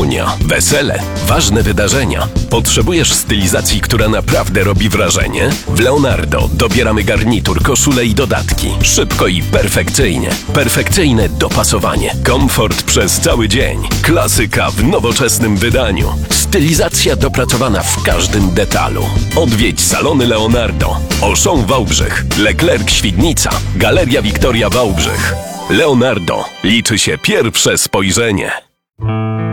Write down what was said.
komunia, wesele, ważne wydarzenia. Potrzebujesz stylizacji, która naprawdę robi wrażenie? W Leonardo dobieramy garnitur, koszulę i dodatki. Szybko i perfekcyjnie. Perfekcyjne dopasowanie. Komfort przez cały dzień. Klasyka w nowoczesnym wydaniu. Stylizacja dopracowana w każdym detalu. Odwiedź salony Leonardo. Auchan Wałbrzych, Leclerc Świdnica, Galeria Wiktoria Wałbrzych. Leonardo. Liczy się pierwsze spojrzenie.